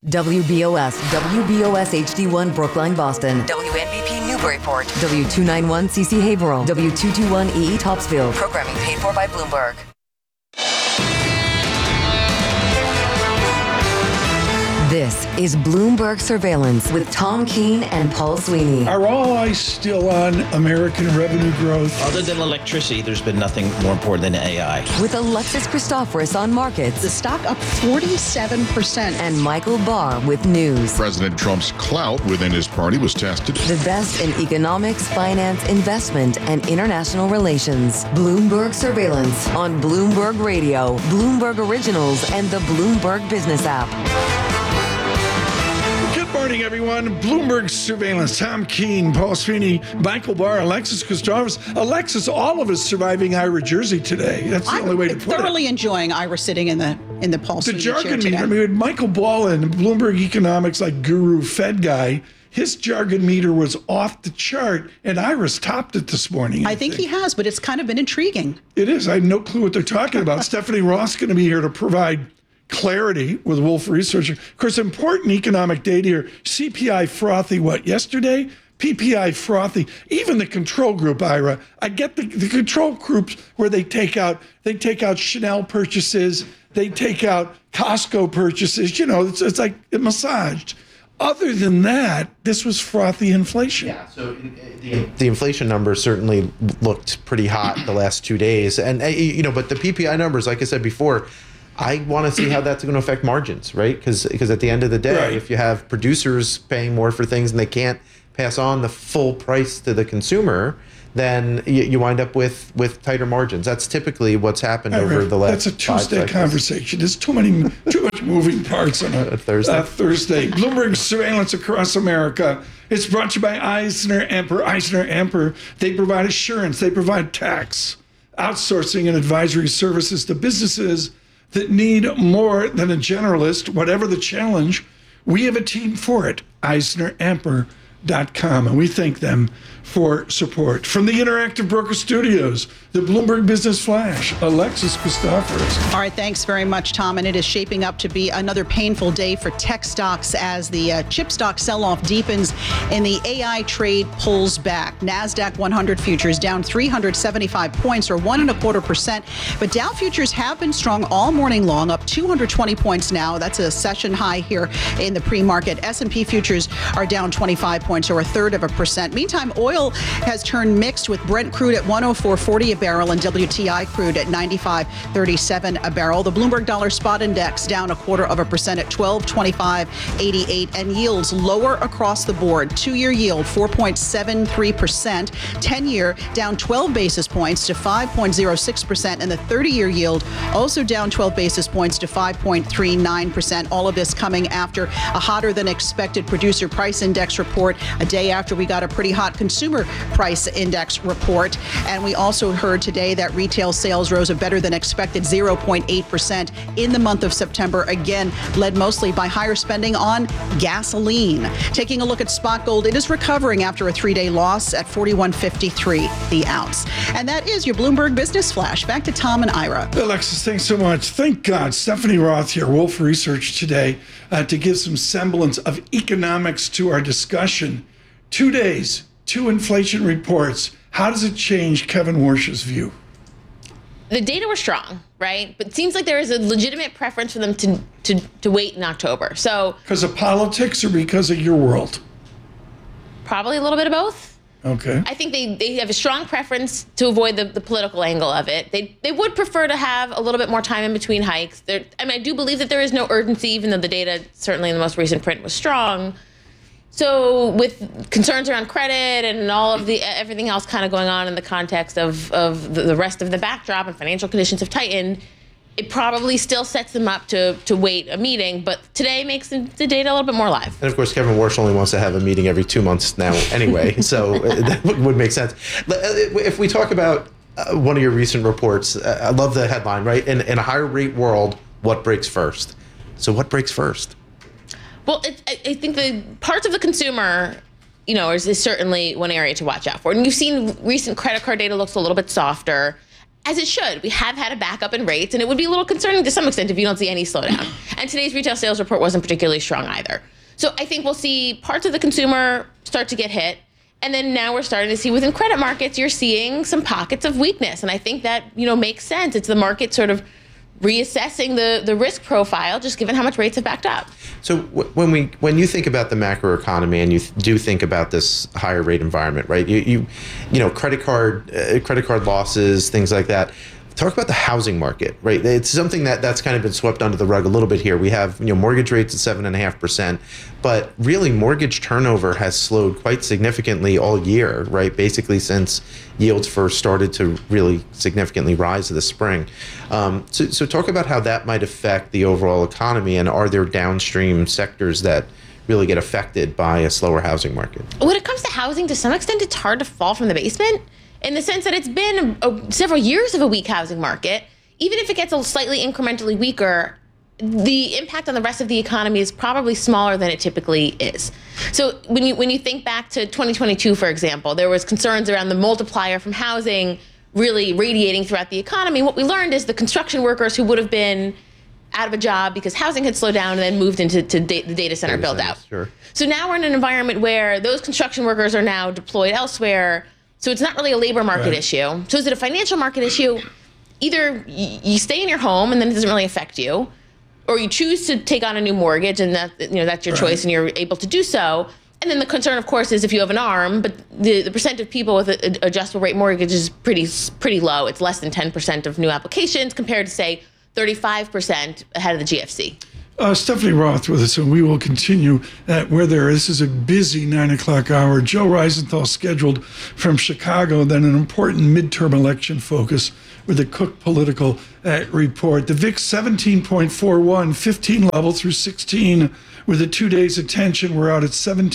WBOS HD1 Brookline, Boston. WNBP Newburyport. W291CC Haverhill. W221EE Topsfield. Programming paid for by Bloomberg. This is Bloomberg Surveillance with Tom Keene and Paul Sweeney. Are all eyes still on American revenue growth? Other than electricity, there's been nothing more important than AI. With Alexis Christoforous on markets. The stock up 47%. And Michael Barr with news. President Trump's clout within his party was tested. The best in economics, finance, investment, and international relations. Bloomberg Surveillance on Bloomberg Radio, Bloomberg Originals, and the Bloomberg Business app. Good morning, everyone. Bloomberg Surveillance. Tom Keene, Paul Sweeney, Michael Barr, Alexis Christoforous. Alexis, all of us surviving Ira Jersey today. That's the only way to put it. I'm thoroughly enjoying Ira sitting in the Paul Sweeney chair jargon today. meter. I mean, Michael Ballin, Bloomberg Economics, like guru Fed guy, his jargon meter was off the chart, and Ira's topped it this morning. I think he has, but it's kind of been intriguing. It is. I have no clue what they're talking about. Stephanie Ross going to be here to provide clarity with Wolf Research. Of course, important economic data here. CPI frothy, yesterday? PPI frothy. Even the control group, Ira. I get the control groups where they take out Chanel purchases, they take out Costco purchases. It's like it massaged. Other than that, this was frothy inflation. Yeah, so the inflation numbers certainly looked pretty hot the last 2 days. And, but the PPI numbers, like I said before, I want to see how that's going to affect margins, right? Because at the end of the day, right, if you have producers paying more for things and they can't pass on the full price to the consumer, then you wind up with tighter margins. That's typically what's happened over the last. That's a Tuesday conversation. There's too much moving parts on a Thursday. Bloomberg Surveillance across America. It's brought to you by Eisner Amper. Eisner Amper. They provide assurance. They provide tax, outsourcing, and advisory services to businesses that need more than a generalist. Whatever the challenge, we have a team for it. EisnerAmper.com, and we thank them for support. From the Interactive Broker Studios, the Bloomberg Business Flash, Alexis Christoforous. All right, thanks very much, Tom. And it is shaping up to be another painful day for tech stocks as the chip stock sell-off deepens and the AI trade pulls back. NASDAQ 100 futures down 375 points or 1.25%. But Dow futures have been strong all morning long, up 220 points now. That's a session high here in the pre-market. S&P futures are down 25 points or 1/3%. Meantime, oil has turned mixed with Brent crude at 104.40 a barrel and WTI crude at 95.37 a barrel. The Bloomberg Dollar Spot Index down 0.25% at 1225.88 and yields lower across the board. 2-year yield 4.73%, 10-year down 12 basis points to 5.06%, and the 30-year yield also down 12 basis points to 5.39%. All of this coming after a hotter than expected producer price index report a day after we got a pretty hot consumer price index report. And we also heard today that retail sales rose a better than expected 0.8% in the month of September, again led mostly by higher spending on gasoline. Taking a look at spot gold, it is recovering after a 3-day loss at $41.53 the ounce. And that is your Bloomberg Business Flash. Back to Tom and Ira. Alexis, thanks so much. Thank God. Stephanie Roth here, Wolf Research today, to give some semblance of economics to our discussion. 2 days, 2 inflation reports. How does it change Kevin Warsh's view? The data were strong, right? But it seems like there is a legitimate preference for them to wait in October. So because of politics or because of your world? Probably a little bit of both. Okay. I think they have a strong preference to avoid the political angle of it. They would prefer to have a little bit more time in between hikes. I do believe that there is no urgency, even though the data certainly in the most recent print was strong. So with concerns around credit and all of everything else kind of going on in the context of the rest of the backdrop and financial conditions have tightened, it probably still sets them up to wait a meeting. But today makes the data a little bit more live. And of course, Kevin Warsh only wants to have a meeting every 2 months now anyway, so that would make sense. If we talk about one of your recent reports, I love the headline, right? In a higher rate world, what breaks first? So what breaks first? Well, I think the parts of the consumer, is certainly one area to watch out for. And you've seen recent credit card data looks a little bit softer, as it should. We have had a backup in rates, and it would be a little concerning to some extent if you don't see any slowdown. And today's retail sales report wasn't particularly strong either. So I think we'll see parts of the consumer start to get hit. And then now we're starting to see within credit markets, you're seeing some pockets of weakness. And I think that, makes sense. It's the market sort of reassessing the risk profile, just given how much rates have backed up. So when you think about the macro economy and you do think about this higher rate environment, right? You credit card losses, things like that. Talk about the housing market, right? It's something that's kind of been swept under the rug a little bit here. We have mortgage rates at 7.5%, but really mortgage turnover has slowed quite significantly all year, right? Basically since yields first started to really significantly rise this spring. So talk about how that might affect the overall economy, and are there downstream sectors that really get affected by a slower housing market? When it comes to housing, to some extent, it's hard to fall from the basement, in the sense that it's been several years of a weak housing market. Even if it gets a slightly incrementally weaker, the impact on the rest of the economy is probably smaller than it typically is. So when you think back to 2022, for example, there was concerns around the multiplier from housing really radiating throughout the economy. What we learned is the construction workers who would have been out of a job because housing had slowed down and then moved into the data center build out. Sure. So now we're in an environment where those construction workers are now deployed elsewhere. So it's not really a labor market issue. So is it a financial market issue? Either you stay in your home and then it doesn't really affect you, or you choose to take on a new mortgage and that's your choice and you're able to do so. And then the concern, of course, is if you have an ARM, but the percent of people with an adjustable rate mortgage is pretty low. It's less than 10% of new applications compared to, say, 35% ahead of the GFC. Stephanie Roth with us, and we will continue this is a busy 9 o'clock hour. Joe Weisenthal scheduled from Chicago, then an important midterm election focus with the Cook political report. The VIX 17.41, 15 level through 16 with the 2 days of tension. We're out at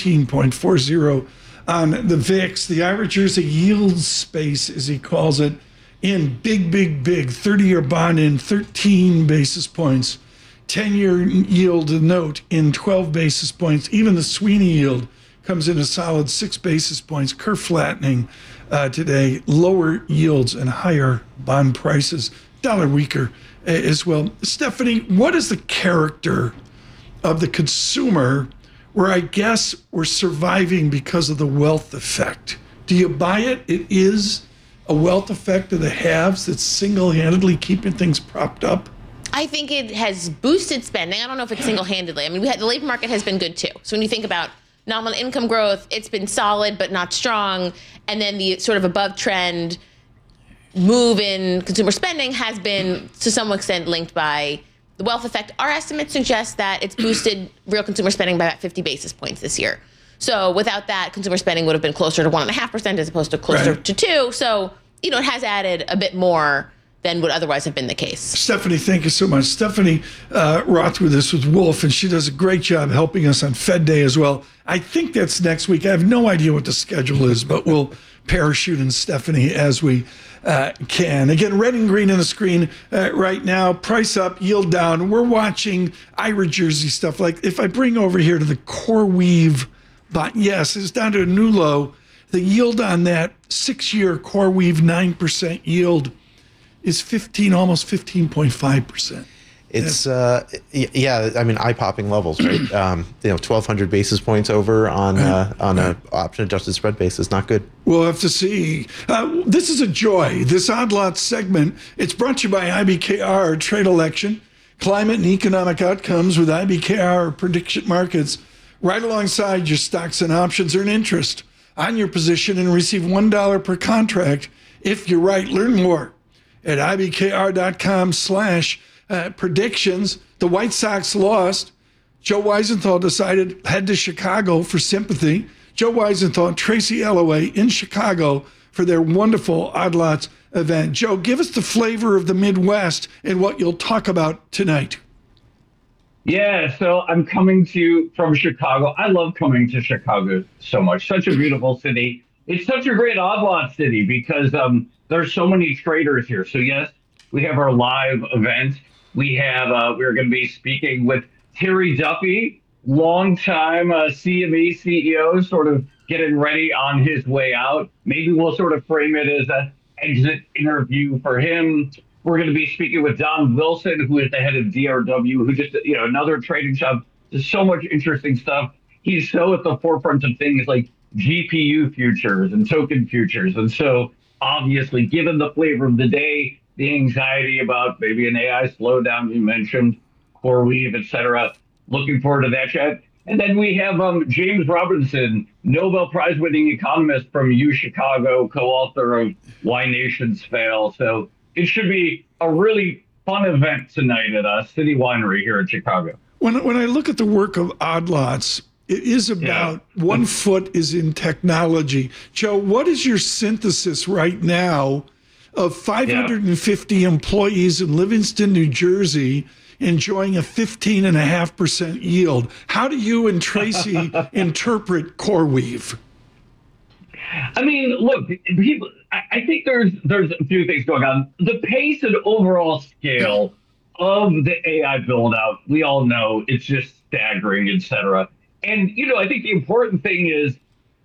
17.40 on the VIX. The Ira Jersey yield space, as he calls it, in big, 30-year bond in 13 basis points. 10-year yield note in 12 basis points. Even the Sweeney yield comes in a solid 6 basis points. Curve flattening today. Lower yields and higher bond prices. Dollar weaker as well. Stephanie, what is the character of the consumer where I guess we're surviving because of the wealth effect? Do you buy it? It is a wealth effect of the haves that's single-handedly keeping things propped up? I think it has boosted spending. I don't know if it's single-handedly. I mean, the labor market has been good too. So when you think about nominal income growth, it's been solid but not strong. And then the sort of above trend move in consumer spending has been to some extent linked by the wealth effect. Our estimates suggest that it's boosted real consumer spending by about 50 basis points this year. So without that, consumer spending would have been closer to 1.5% as opposed to closer to 2%. So, it has added a bit more than would otherwise have been the case. Stephanie, thank you so much. Stephanie Roth with us with Wolf, and she does a great job helping us on Fed Day as well. I think that's next week. I have no idea what the schedule is, but we'll parachute in Stephanie as we can. Again, red and green on the screen right now. Price up, yield down. We're watching Ira Jersey stuff. Like if I bring over here to the CoreWeave bond, yes, it's down to a new low. The yield on that 6-year CoreWeave 9% yield is almost 15.5%. It's eye-popping levels, right? 1,200 basis points over on a option-adjusted spread basis. Not good. We'll have to see. This is a joy. This Odd Lot segment, it's brought to you by IBKR Trade Election, Climate and Economic Outcomes with IBKR Prediction Markets. Right alongside your stocks and options, earn interest on your position and receive $1 per contract if you're right. Learn more at ibkr.com/predictions. The White Sox lost. Joe Weisenthal decided head to Chicago for sympathy. Joe Weisenthal and Tracy Alloway in Chicago for their wonderful Odd Lots event. Joe, give us the flavor of the Midwest and what you'll talk about tonight. Yeah, so I'm coming to you from Chicago. I love coming to Chicago so much. Such a beautiful city. It's such a great Odd Lot city because there's so many traders here. So yes, we have our live event. We're going to be speaking with Terry Duffy, longtime CME CEO, sort of getting ready on his way out. Maybe we'll sort of frame it as an exit interview for him. We're going to be speaking with Don Wilson, who is the head of DRW, who just, another trading shop. There's so much interesting stuff. He's so at the forefront of things like GPU futures and token futures. And so obviously, given the flavor of the day, the anxiety about maybe an AI slowdown you mentioned, CoreWeave, et cetera, looking forward to that chat. And then we have James Robinson, Nobel Prize winning economist from U Chicago, co-author of Why Nations Fail. So it should be a really fun event tonight at City Winery here in Chicago. When I look at the work of Odd Lots, it is about 1 foot is in technology. Joe, what is your synthesis right now of 550 employees in Livingston, New Jersey, enjoying a 15.5% yield? How do you and Tracy interpret CoreWeave? I mean, look, people. I think there's a few things going on. The pace and overall scale of the AI build out, we all know it's just staggering, et cetera. And, I think the important thing is,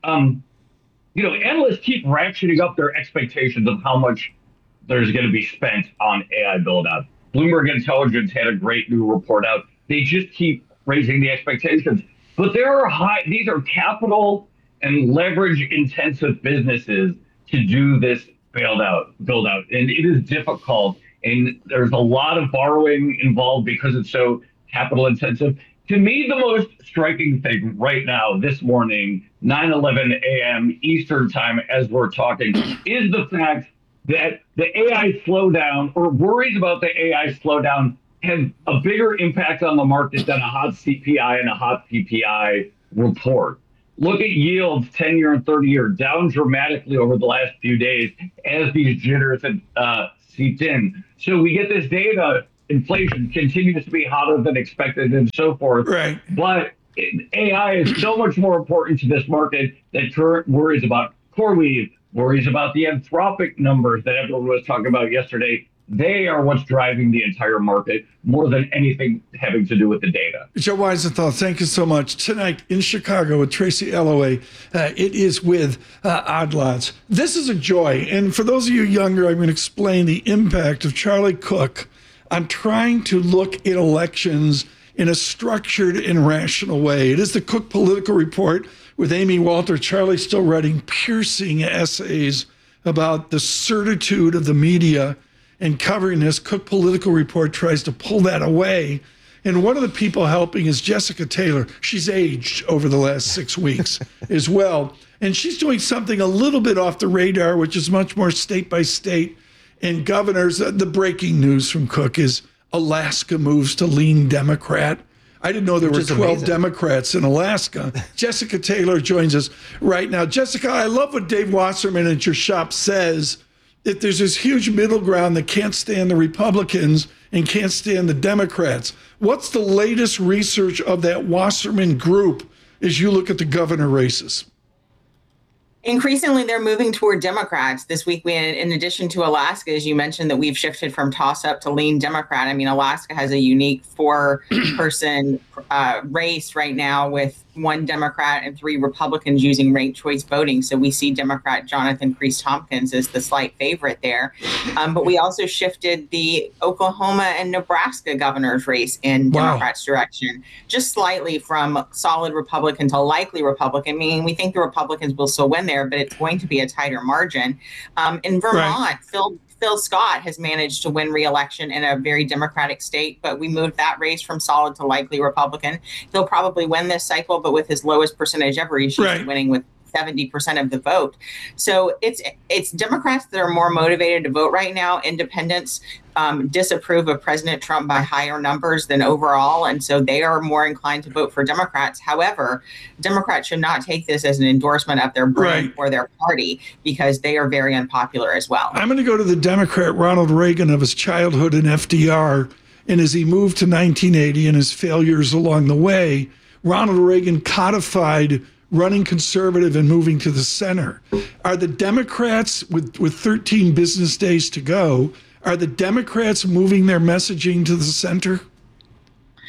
analysts keep ratcheting up their expectations of how much there's going to be spent on AI build out. Bloomberg Intelligence had a great new report out. They just keep raising the expectations. But these are capital and leverage intensive businesses to do this build out. And it is difficult. And there's a lot of borrowing involved because it's so capital intensive. To me, the most striking thing right now, this morning, 9:11 a.m. Eastern time, as we're talking, is the fact that the AI slowdown or worries about the AI slowdown have a bigger impact on the market than a hot CPI and a hot PPI report. Look at yields, 10-year and 30-year, down dramatically over the last few days as these jitters have seeped in. So we get this data, inflation continues to be hotter than expected and so forth. Right. But AI is so much more important to this market that current worries about CoreWeave, worries about the Anthropic numbers that everyone was talking about yesterday. They are what's driving the entire market more than anything having to do with the data. Joe Weisenthal, thank you so much. Tonight in Chicago with Tracy Alloway, it is with Odd Lots. This is a joy. And for those of you younger, I'm going to explain the impact of Charlie Cook on trying to look at elections in a structured and rational way. It is the Cook Political Report with Amy Walter. Charlie still writing piercing essays about the certitude of the media and covering this. Cook Political Report tries to pull that away. And one of the people helping is Jessica Taylor. She's aged over the last 6 weeks as well. And she's doing something a little bit off the radar, which is much more state by state. And governors, the breaking news from Cook is Alaska moves to lean Democrat. I didn't know there were 12 Democrats in Alaska. Jessica Taylor joins us right now. Jessica, I love what Dave Wasserman at your shop says, that there's this huge middle ground that can't stand the Republicans and can't stand the Democrats. What's the latest research of that Wasserman group as you look at the governor races? Increasingly, they're moving toward Democrats. This week, in addition to Alaska, as you mentioned, that we've shifted from toss-up to lean Democrat. I mean, Alaska has a unique 4-person race right now with 1 Democrat and 3 Republicans using ranked choice voting. So we see Democrat Jonathan Priest-Tompkins as the slight favorite there. But we also shifted the Oklahoma and Nebraska governor's race in Democrats' direction, just slightly from solid Republican to likely Republican, meaning we think the Republicans will still win there, but it's going to be a tighter margin. In Vermont, Phil Scott has managed to win re-election in a very Democratic state, but we moved that race from solid to likely Republican. He'll probably win this cycle, but with his lowest percentage ever, he's winning with 70% of the vote. So it's Democrats that are more motivated to vote right now. Independents disapprove of President Trump by higher numbers than overall, and so they are more inclined to vote for Democrats. However, Democrats should not take this as an endorsement of their brand or their party, because they are very unpopular as well. I'm going to go to the Democrat Ronald Reagan of his childhood in FDR, and as he moved to 1980 and his failures along the way, Ronald Reagan codified running conservative and moving to the center. Are the Democrats, with 13 business days to go, are the Democrats moving their messaging to the center?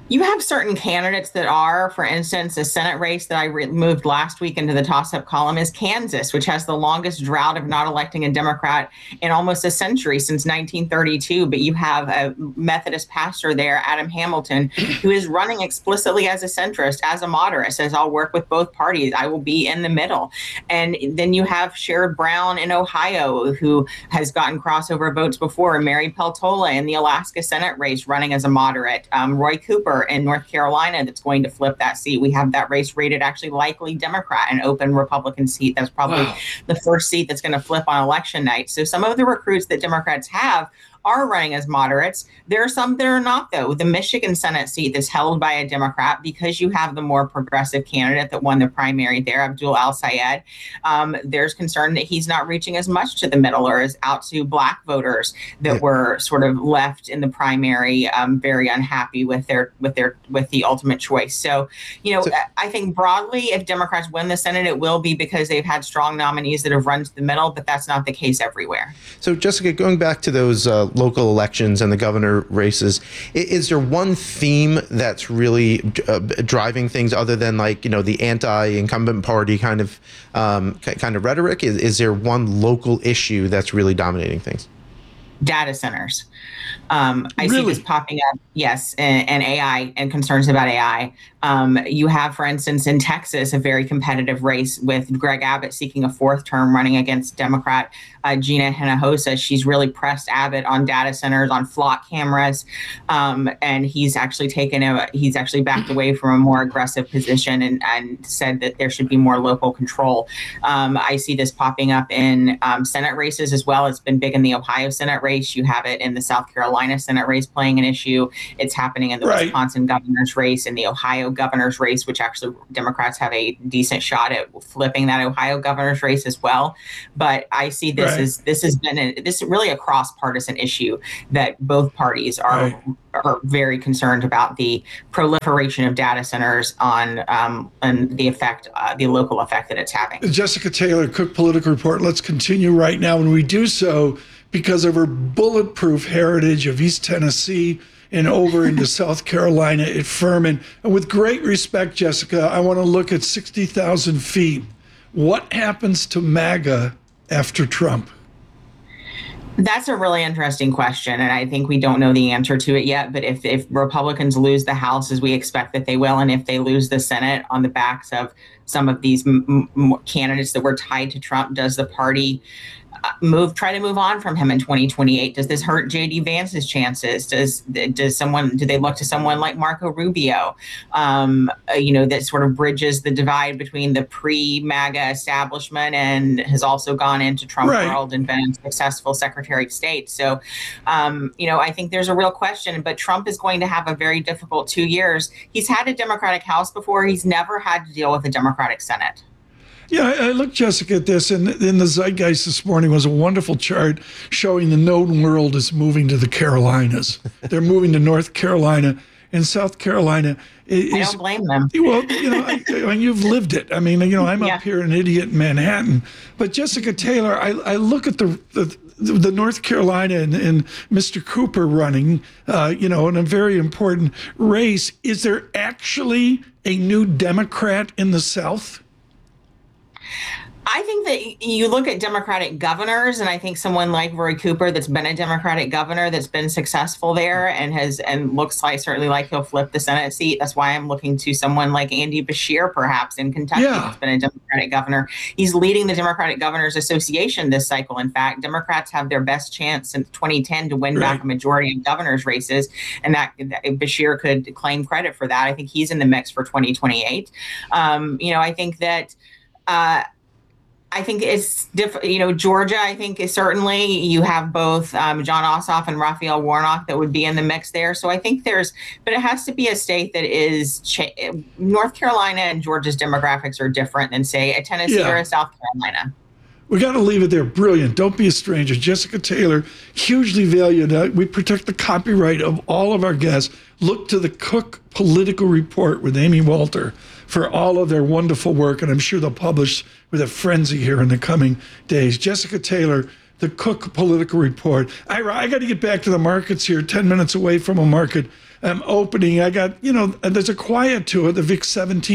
You have certain candidates that are, for instance, a Senate race that I moved last week into the toss-up column is Kansas, which has the longest drought of not electing a Democrat in almost a century, since 1932. But you have a Methodist pastor there, Adam Hamilton, who is running explicitly as a centrist, as a moderate, says, I'll work with both parties. I will be in the middle. And then you have Sherrod Brown in Ohio, who has gotten crossover votes before, and Mary Peltola in the Alaska Senate race running as a moderate, Roy Cooper in North Carolina that's going to flip that seat. We have that race rated actually likely Democrat, an open Republican seat. That's probably the first seat that's going to flip on election night. So some of the recruits that Democrats have are running as moderates. There are some that are not, though. The Michigan Senate seat that's held by a Democrat, because you have the more progressive candidate that won the primary there, Abdul Al-Sayed, there's concern that he's not reaching as much to the middle or as out to Black voters that were sort of left in the primary, very unhappy with the ultimate choice. So, I think broadly, if Democrats win the Senate, it will be because they've had strong nominees that have run to the middle, but that's not the case everywhere. So, Jessica, going back to those local elections and the governor races, is there one theme that's really driving things other than the anti-incumbent party kind of rhetoric? Is there one local issue that's really dominating things? Data centers. I see this popping up, yes, and AI and concerns about AI. You have, for instance, in Texas, a very competitive race with Greg Abbott seeking a fourth term running against Democrat Gina Hinojosa. She's really pressed Abbott on data centers, on flock cameras, and he's actually backed away from a more aggressive position and said that there should be more local control. I see this popping up in Senate races as well. It's been big in the Ohio Senate race. You have it in the South Carolina Senate race playing an issue. It's happening in the Wisconsin governor's race, in the Ohio governor's race, which actually Democrats have a decent shot at flipping that Ohio governor's race as well. But I see this this has been this is really a cross-partisan issue that both parties are very concerned about, the proliferation of data centers on and the effect, the local effect that it's having. Jessica Taylor, Cook Political Report. Let's continue right now, and we do so because of her bulletproof heritage of East Tennessee and over into South Carolina at Furman. And with great respect, Jessica, I want to look at 60,000 feet. What happens to MAGA after Trump? That's a really interesting question, and I think we don't know the answer to it yet. But if Republicans lose the House, as we expect that they will, and if they lose the Senate on the backs of some of these candidates that were tied to Trump, does the party try to move on from him in 2028? Does this hurt J.D. Vance's chances? Do they look to someone like Marco Rubio, that sort of bridges the divide between the pre-MAGA establishment and has also gone into Trump world and been a successful Secretary of State? So, I think there's a real question, but Trump is going to have a very difficult 2 years. He's had a Democratic House before. He's never had to deal with a Democratic Senate. Yeah, I looked, Jessica, at this, and in the Zeitgeist this morning was a wonderful chart showing the known world is moving to the Carolinas. They're moving to North Carolina and South Carolina. I don't blame them. Well, you've lived it. I mean, I'm up here an idiot in Manhattan. But Jessica Taylor, I look at the North Carolina and Mr. Cooper running, in a very important race. Is there actually a new Democrat in the South? I think that you look at Democratic governors, and I think someone like Roy Cooper, that's been a Democratic governor, that's been successful there and looks certainly like he'll flip the Senate seat. That's why I'm looking to someone like Andy Beshear, perhaps in Kentucky, that's been a Democratic governor. He's leading the Democratic Governors Association this cycle. In fact, Democrats have their best chance since 2010 to win back a majority of governors' races, and that Beshear could claim credit for that. I think he's in the mix for 2028. I think that. I think it's different. Georgia, I think, is certainly, you have both John Ossoff and Raphael Warnock that would be in the mix there. So I think but it has to be a state that is, North Carolina and Georgia's demographics are different than, say, a Tennessee or a South Carolina. We got to leave it there. Brilliant. Don't be a stranger. Jessica Taylor, hugely valued. We protect the copyright of all of our guests. Look to the Cook Political Report with Amy Walter for all of their wonderful work, and I'm sure they'll publish with a frenzy here in the coming days. Jessica Taylor, the Cook Political Report. I got to get back to the markets here, 10 minutes away from a market opening. I got, there's a quiet to it, the VIX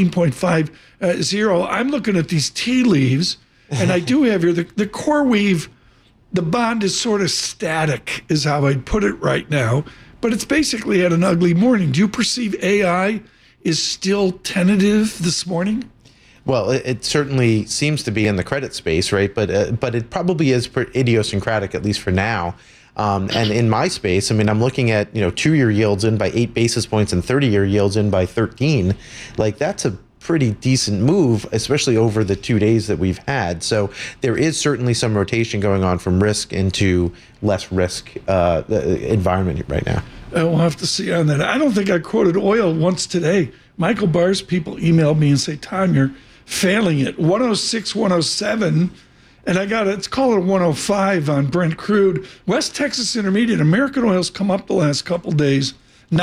17.50. I'm looking at these tea leaves, and I do have here the CoreWeave. The bond is sort of static, is how I'd put it right now, but it's basically had an ugly morning. Do you perceive AI is still tentative this morning? Well, it certainly seems to be in the credit space, right? But it probably is idiosyncratic, at least for now. And in my space, I mean, I'm looking at 2-year yields in by 8 basis points and 30-year yields in by 13. Like, that's a pretty decent move, especially over the 2 days that we've had. So there is certainly some rotation going on from risk into less risk environment right now. We'll have to see on that. I don't think I quoted oil once today. Michael Barr's people emailed me and say, Tom, you're failing it. 106, 107, and I got it. It's called a 105 on Brent crude. West Texas Intermediate, American oil's come up the last couple days,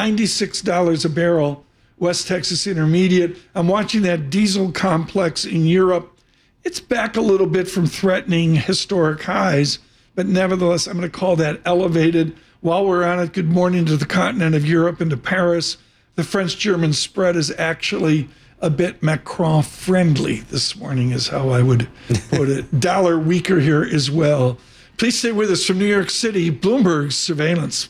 $96 a barrel. West Texas Intermediate. I'm watching that diesel complex in Europe. It's back a little bit from threatening historic highs, but nevertheless, I'm going to call that elevated. While we're on it, good morning to the continent of Europe and to Paris. The French-German spread is actually a bit Macron-friendly this morning, is how I would put it. Dollar weaker here as well. Please stay with us from New York City, Bloomberg Surveillance.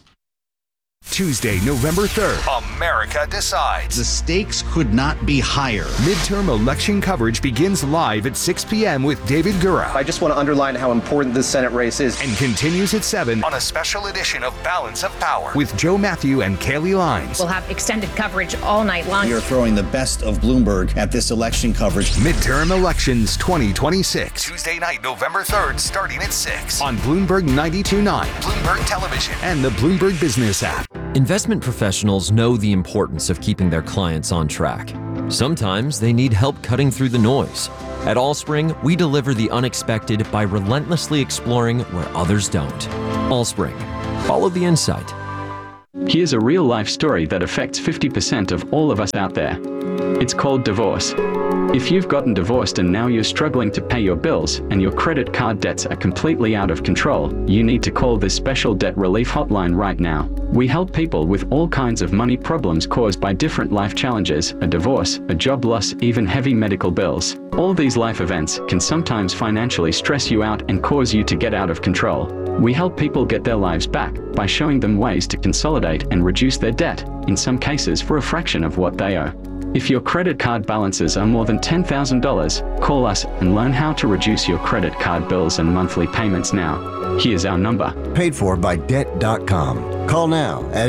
Tuesday, November 3rd. America decides. The stakes could not be higher. Midterm election coverage begins live at 6 p.m. with David Gura. I just want to underline how important this Senate race is. And continues at 7 on a special edition of Balance of Power with Joe Matthew and Kaylee Lines. We'll have extended coverage all night long. We are throwing the best of Bloomberg at this election coverage. Midterm elections 2026. Tuesday night, November 3rd, starting at 6 on Bloomberg 92.9, Bloomberg Television, and the Bloomberg Business app. Investment professionals know the importance of keeping their clients on track. Sometimes they need help cutting through the noise. At Allspring, we deliver the unexpected by relentlessly exploring where others don't. Allspring. Follow the insight. Here's a real-life story that affects 50% of all of us out there. It's called divorce. If you've gotten divorced and now you're struggling to pay your bills and your credit card debts are completely out of control, you need to call this special debt relief hotline right now. We help people with all kinds of money problems caused by different life challenges, a divorce, a job loss, even heavy medical bills. All these life events can sometimes financially stress you out and cause you to get out of control. We help people get their lives back by showing them ways to consolidate and reduce their debt, in some cases for a fraction of what they owe. If your credit card balances are more than $10,000, call us and learn how to reduce your credit card bills and monthly payments now. Here's our number. Paid for by Debt.com. Call now at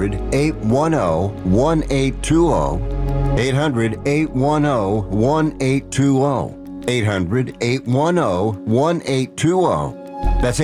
800-810-1820. 800-810-1820. 800-810-1820. That's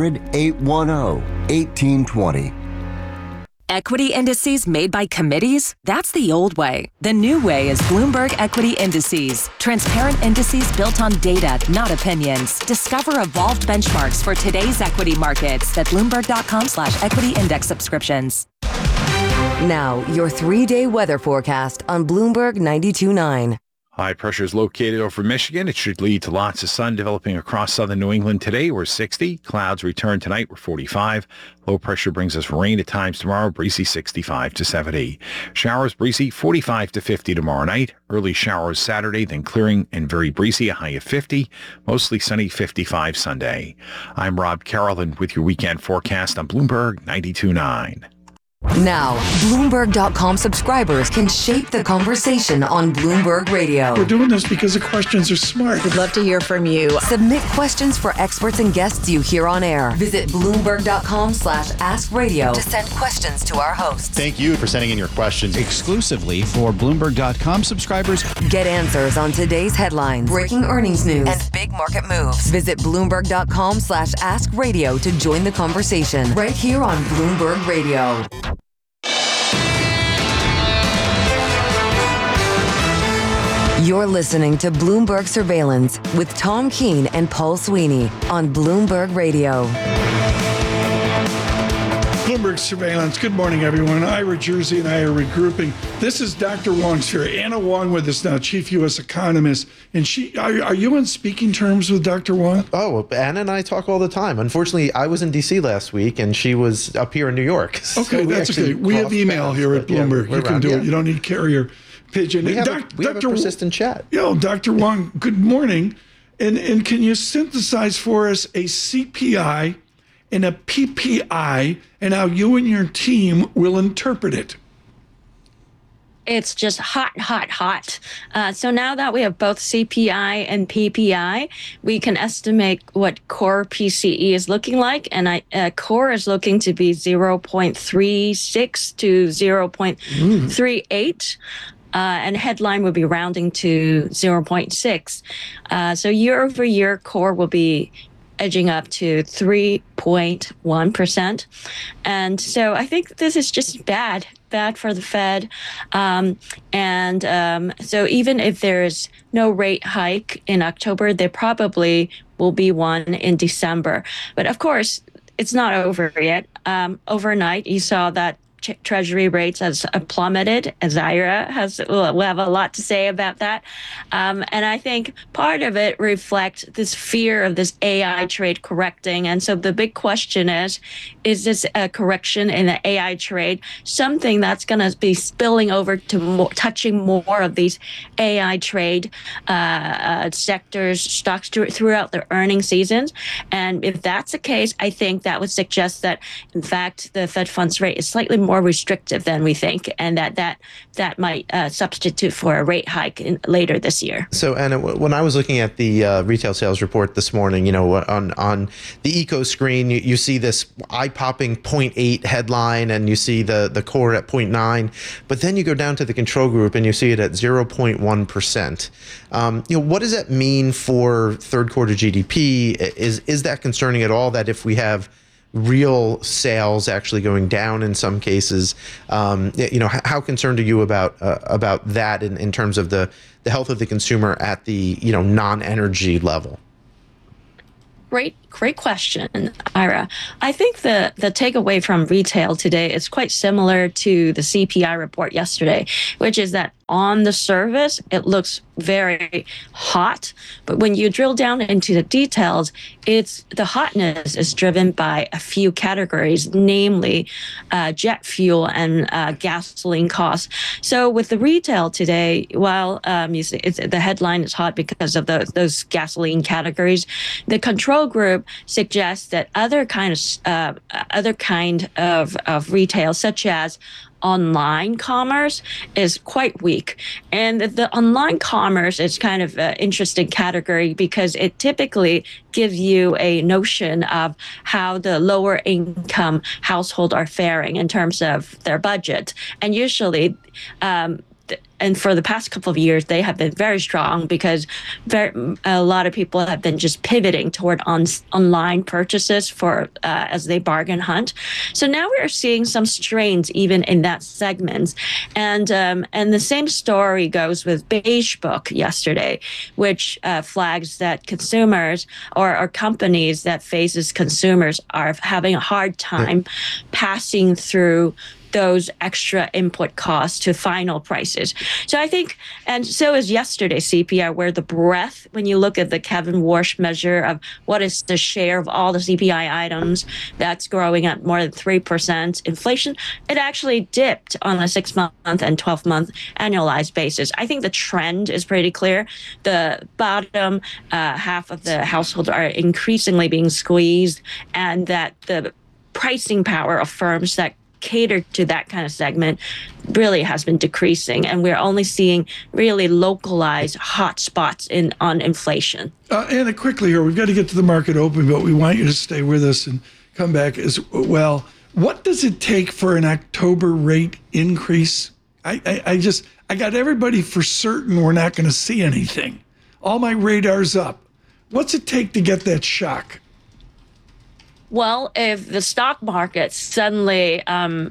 800-810-1820. Equity indices made by committees? That's the old way. The new way is Bloomberg Equity Indices. Transparent indices built on data, not opinions. Discover evolved benchmarks for today's equity markets at Bloomberg.com/equity index subscriptions. Now, your 3-day weather forecast on Bloomberg 92.9. High pressure is located over Michigan. It should lead to lots of sun developing across southern New England today. We're 60. Clouds return tonight. We're 45. Low pressure brings us rain at times tomorrow. Breezy 65 to 70. Showers breezy 45 to 50 tomorrow night. Early showers Saturday, then clearing and very breezy, a high of 50. Mostly sunny 55 Sunday. I'm Rob Carrollton with your weekend forecast on Bloomberg 92.9. Now, Bloomberg.com subscribers can shape the conversation on Bloomberg Radio. We're doing this because the questions are smart. We'd love to hear from you. Submit questions for experts and guests you hear on air. Visit Bloomberg.com/askradio to send questions to our hosts. Thank you for sending in your questions exclusively for Bloomberg.com subscribers. Get answers on today's headlines, breaking earnings news, and big market moves. Visit Bloomberg.com/askradio to join the conversation right here on Bloomberg Radio. You're listening to Bloomberg Surveillance with Tom Keene and Paul Sweeney on Bloomberg Radio. In Bloomberg Surveillance. Good morning, everyone. Ira Jersey and I are regrouping. This is Dr. Wong's here. Anna Wong with us now, chief U.S. economist. And are you on speaking terms with Dr. Wong? Oh, Anna and I talk all the time. Unfortunately, I was in D.C. last week, and she was up here in New York. Okay, that's okay. We have email here at Bloomberg. You can do it. You don't need carrier pigeon. We have a persistent chat. Dr. Wong, good morning. And can you synthesize for us a CPI and a PPI and how you and your team will interpret it? It's just hot. So now that we have both CPI and PPI, we can estimate what core PCE is looking like. And core is looking to be 0.36 to 0.38. And headline would be rounding to 0.6. So year over year, core will be edging up to 3.1%. And so I think this is just bad for the Fed. So even if there's no rate hike in October, there probably will be one in December. But of course, it's not over yet. Overnight, you saw that Treasury rates has plummeted. Ira will have a lot to say about that. And I think part of it reflects this fear of this AI trade correcting. And so the big question is this a correction in the AI trade something that's going to be spilling over to touching more of these AI trade sectors, stocks throughout the earnings seasons? And if that's the case, I think that would suggest that, in fact, the Fed funds rate is slightly more restrictive than we think, and that might substitute for a rate hike later this year. So, Anna, when I was looking at the retail sales report this morning, on the eco screen, you see this eye-popping 0.8 headline, and you see the core at 0.9, but then you go down to the control group and you see it at 0.1%. What does that mean for third quarter GDP? Is that concerning at all, that if we have real sales actually going down in some cases, how concerned are you about that in terms of the health of the consumer at the non-energy level? Great question, Ira. I think the takeaway from retail today is quite similar to the CPI report yesterday, which is that on the surface, it looks very hot. But when you drill down into the details, the hotness is driven by a few categories, namely jet fuel and gasoline costs. So with the retail today, while the headline is hot because of those gasoline categories, the control group suggests that other kind of retail, such as online commerce, is quite weak. And the online commerce is kind of an interesting category because it typically gives you a notion of how the lower income household are faring in terms of their budget. And usually, and for the past couple of years, they have been very strong because a lot of people have been just pivoting toward online purchases as they bargain hunt. So now we're seeing some strains even in that segment. And the same story goes with Beige Book yesterday, which flags that consumers or companies that faces consumers are having a hard time passing through those extra input costs to final prices. So I think, and so is yesterday's CPI, where the breadth, when you look at the Kevin Warsh measure of what is the share of all the CPI items that's growing at more than 3% inflation, it actually dipped on a 6-month and 12-month annualized basis. I think the trend is pretty clear. The bottom half of the households are increasingly being squeezed, and that the pricing power of firms that cater to that kind of segment really has been decreasing, and we're only seeing really localized hot spots on inflation. Anna, quickly here, we've got to get to the market open, but we want you to stay with us and come back as well. What does it take for an October rate increase? I got everybody for certain we're not going to see anything. All my radar's up. What's it take to get that shock? Well, if the stock market suddenly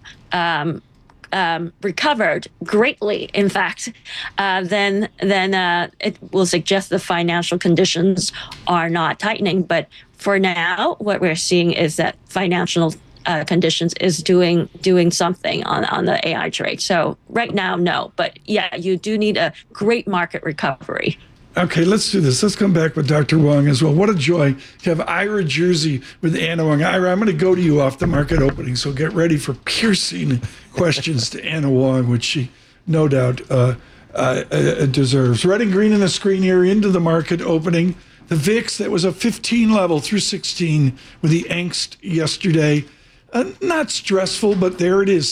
recovered greatly, in fact, then it will suggest the financial conditions are not tightening. But for now, what we're seeing is that financial conditions is doing something on the AI trade. So right now, no. But yeah, you do need a great market recovery. Okay, let's do this. Let's come back with Dr. Wong as well. What a joy to have Ira Jersey with Anna Wong. Ira, I'm going to go to you off the market opening, so get ready for piercing questions to Anna Wong, which she no doubt deserves. Red and green in the screen here into the market opening. The VIX, that was a 15 level through 16 with the angst yesterday. Not stressful, but there it is,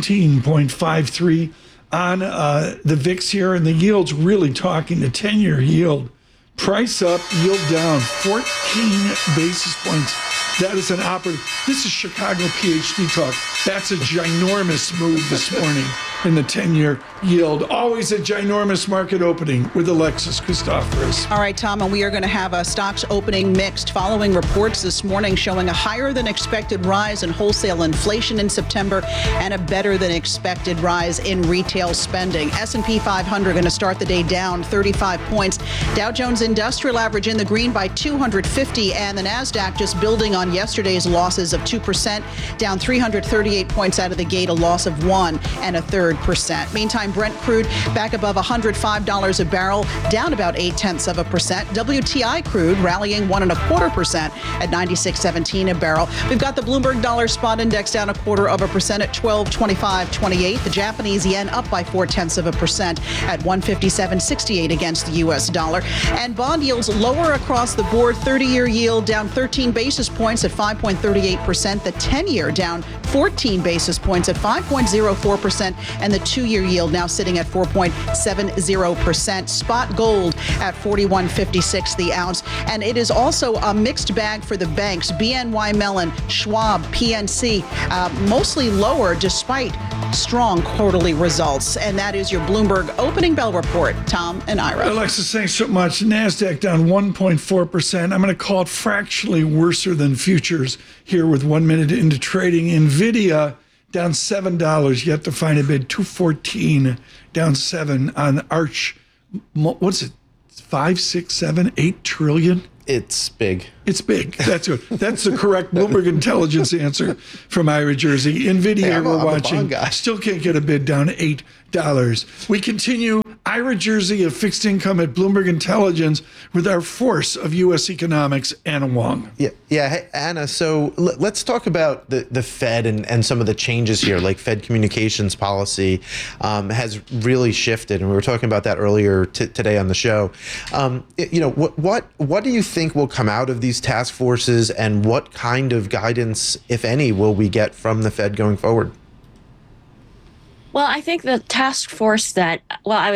17.53 on the VIX here, and the yield's really talking. The 10-year yield, price up, yield down, 14 basis points. That is an operative. This is Chicago PhD talk. That's a ginormous move this morning in the 10-year yield. Always a ginormous market opening with Alexis Christoforous. All right, Tom, and we are going to have stocks opening mixed following reports this morning showing a higher than expected rise in wholesale inflation in September and a better than expected rise in retail spending. S&P 500 going to start the day down 35 points. Dow Jones Industrial Average in the green by 250, and the NASDAQ just building on yesterday's losses of 2%, down 338 points out of the gate, a loss of 1.33%. Meantime, Brent crude back above $105 a barrel, down about 0.8%. WTI crude rallying 1.25% at 96.17 a barrel. We've got the Bloomberg Dollar Spot Index down 0.25% at 1225.28. The Japanese yen up by 0.4% at 157.68 against the U.S. dollar. And bond yields lower across the board. 30-year yield down 13 basis points at 5.38%. The 10-year down 14 basis points at 5.04%, and the 2-year yield now sitting at 4.70%. Spot gold at $41.56 the ounce. And it is also a mixed bag for the banks. BNY Mellon, Schwab, PNC, mostly lower despite strong quarterly results. And that is your Bloomberg opening bell report. Tom and Ira. Alexis, thanks so much. NASDAQ down 1.4%. I'm going to call it fractionally worse than futures here with 1 minute into trading. NVIDIA down $7, yet to find a bid, 214, down 7 on Arch. What's it, 5, 6, 7, 8 trillion? It's big. It's big. That's good. That's the correct Bloomberg Intelligence answer from Ira Jersey. NVIDIA, we're watching. Still can't get a bid, down $8. We continue. Ira Jersey of fixed income at Bloomberg Intelligence with our force of U.S. economics, Anna Wong. Yeah. Hey, Anna, so let's talk about the Fed and some of the changes here, like Fed communications policy has really shifted. And we were talking about that earlier today on the show. What do you think will come out of these task forces, and what kind of guidance, if any, will we get from the Fed going forward? Well, I think the task force I would